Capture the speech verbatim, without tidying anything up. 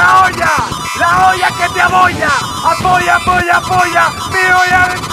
la olla, la olla que te abolla, apoya, apoya, apoya, mi olla de